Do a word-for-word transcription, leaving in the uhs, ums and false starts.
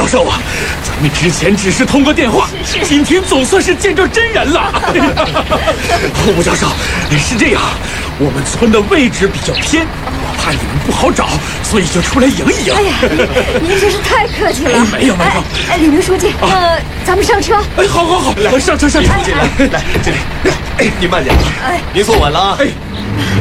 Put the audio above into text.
教授啊，咱们之前只是通过电话，今天总算是见着真人了。吴教授，是这样，我们村的位置比较偏，我怕你们不好找，所以就出来迎一迎。 哎呀，您真是太客气了。 哎、没有没有。 哎，李明书记，那、啊、咱们上车。 哎，好好好，来上车上车。 李书记来来这里，哎，您慢点。哎，您坐稳了啊。哎。